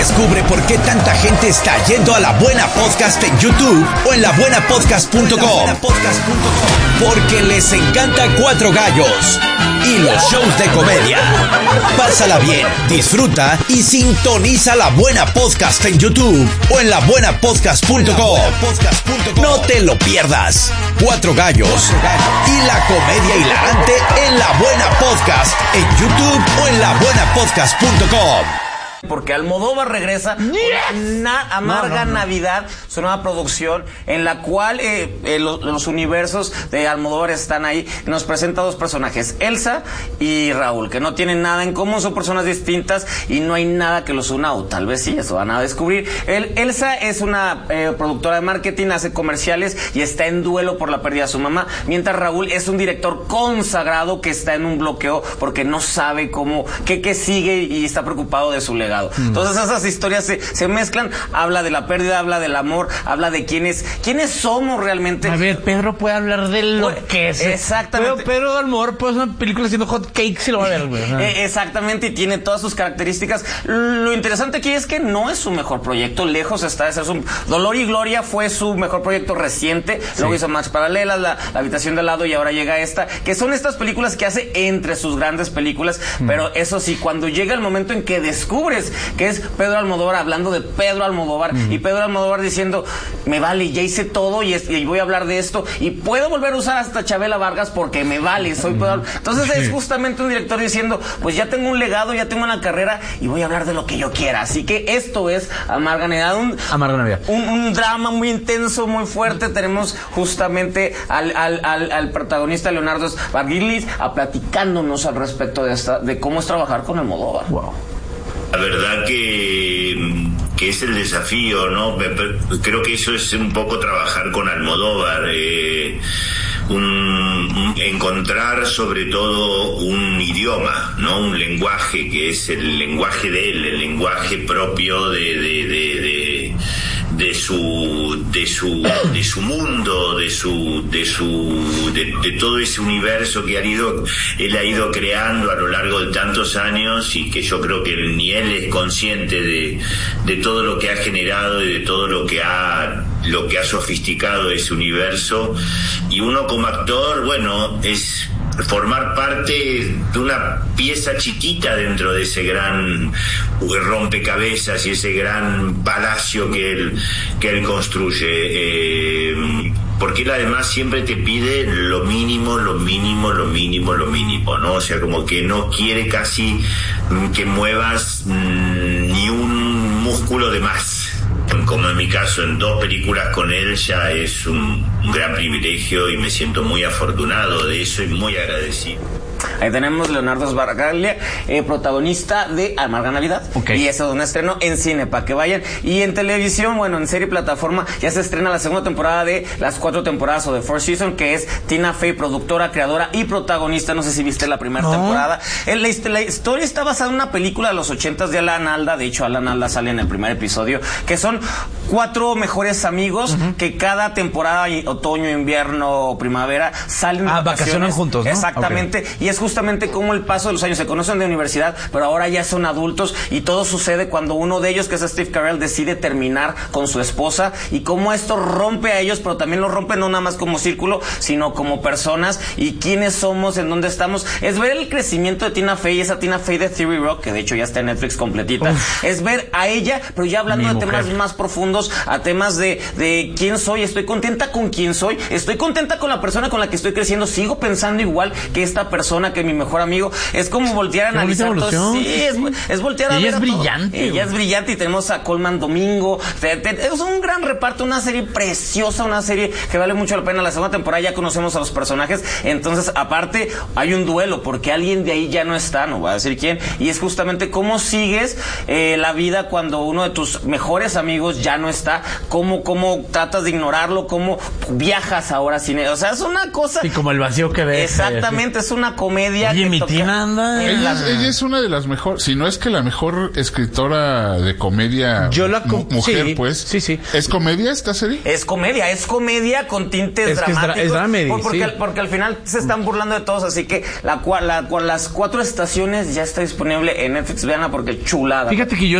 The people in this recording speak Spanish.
Descubre por qué tanta gente está yendo a La Buena Podcast en YouTube o en labuenapodcast.com. Porque les encanta Cuatro Gallos y los shows de comedia. Pásala bien, disfruta y sintoniza La Buena Podcast en YouTube o en labuenapodcast.com. No te lo pierdas. Cuatro Gallos y la comedia hilarante en La Buena Podcast en YouTube o en labuenapodcast.com. Porque Almodóvar regresa con Amarga Navidad, su nueva producción, en la cual los universos de Almodóvar están ahí. Nos presenta dos personajes, Elsa y Raúl, que no tienen nada en común, son personas distintas y no hay nada que los una, o tal vez sí, eso van a descubrir. Elsa es una productora de marketing, hace comerciales y está en duelo por la pérdida de su mamá, mientras Raúl es un director consagrado que está en un bloqueo porque no sabe qué sigue y está preocupado de su legado. Entonces esas historias se mezclan, habla de la pérdida, habla del amor, habla de quiénes somos realmente. A ver, Pedro puede hablar de lo que es. Exactamente. Pedro Almodóvar puede hacer una película haciendo hot cakes y lo va a ver, güey. Exactamente, y tiene todas sus características. Lo interesante aquí es que no es su mejor proyecto, lejos está de ser su... Dolor y Gloria fue su mejor proyecto reciente, luego hizo Match Paralelas, la Habitación de al lado y ahora llega esta, que son estas películas que hace entre sus grandes películas, pero eso sí, cuando llega el momento en que descubres que es Pedro Almodóvar hablando de Pedro Almodóvar y Pedro Almodóvar diciendo, me vale, ya hice todo y voy a hablar de esto y puedo volver a usar hasta Chabela Vargas porque me vale, soy Pedro. Entonces es justamente un director diciendo, pues ya tengo un legado, ya tengo una carrera y voy a hablar de lo que yo quiera. Así que esto es Amarga Navidad, un drama muy intenso, muy fuerte. Tenemos justamente al protagonista Leonardo Sbaraglia platicándonos al respecto de cómo es trabajar con Almodóvar. Wow. La verdad que es el desafío, ¿no? Creo que eso es un poco trabajar con Almodóvar, encontrar sobre todo un idioma, ¿no? Un lenguaje que es el lenguaje de él, el lenguaje propio de su mundo, de todo ese universo que él ha ido creando a lo largo de tantos años, y que yo creo que ni él es consciente de todo lo que ha generado y de todo lo que ha sofisticado ese universo. Y uno como actor, bueno, es formar parte de una pieza chiquita dentro de ese gran rompecabezas y ese gran palacio que él construye, porque él además siempre te pide lo mínimo, ¿no? O sea, como que no quiere casi que muevas ni un músculo de más. Como en mi caso, en 2 películas con él ya es un gran privilegio y me siento muy afortunado de eso y muy agradecido. Ahí tenemos Leonardo Sbaraglia, protagonista de Amarga Navidad. Y eso es un estreno en cine, para que vayan. Y en televisión, bueno, en serie plataforma, ya se estrena la segunda temporada de las 4 temporadas o de Four Seasons, que es Tina Fey, productora, creadora y protagonista. No sé si viste la primera temporada. La historia está basada en una película de los 80s de Alan Alda. De hecho, Alan Alda sale en el primer episodio, que son 4 mejores amigos que cada temporada, otoño, invierno o primavera, salen de vacacionan juntos, ¿no? Exactamente. Y es justamente como el paso de los años, se conocen de universidad, pero ahora ya son adultos, y todo sucede cuando uno de ellos, que es Steve Carell, decide terminar con su esposa, y cómo esto rompe a ellos, pero también lo rompe no nada más como círculo, sino como personas, y quiénes somos, en dónde estamos. Es ver el crecimiento de Tina Fey, esa Tina Fey de Theory Rock, que de hecho ya está en Netflix completita. Es ver a ella, pero ya hablando de temas más profundos, a temas de quién soy, estoy contenta con quién soy, estoy contenta con la persona con la que estoy creciendo, sigo pensando igual que esta persona, que mi mejor amigo. Es como voltear a analizar todo. Sí, es voltear a ver. Ella es brillante. Ella es brillante, y tenemos a Colman Domingo. Es un gran reparto, una serie preciosa, una serie que vale mucho la pena. La segunda temporada ya conocemos a los personajes, entonces aparte hay un duelo, porque alguien de ahí ya no está, no voy a decir quién, y es justamente cómo sigues la vida cuando uno de tus mejores amigos ya no está, cómo tratas de ignorarlo, cómo viajas ahora sin él. O sea, es una cosa... Y como el vacío que ves. Exactamente, es una comedia. Oye, mi Tina anda... Ella es una de las mejores, si no es que la mejor escritora de comedia. Yo la mujer, sí, pues. Sí. ¿Es comedia esta serie? Es comedia con tintes dramáticos. Es dramedy, porque al final se están burlando de todos, así que las 4 estaciones ya está disponible en Netflix. Véanla porque chulada. Fíjate que yo